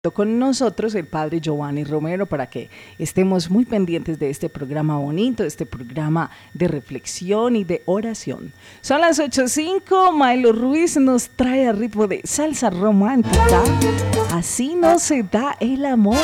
con nosotros el padre Giovanni Romero para que estemos muy pendientes de este programa bonito, de este programa de reflexión y de oración. Son las 8:05, Maelo Ruiz nos trae a ritmo de salsa romántica. Así no se da el amor.